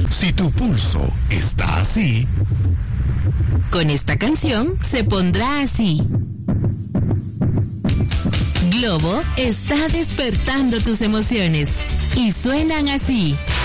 Si tu pulso está así, con esta canción se pondrá así. Globo está despertando tus emociones y suenan así.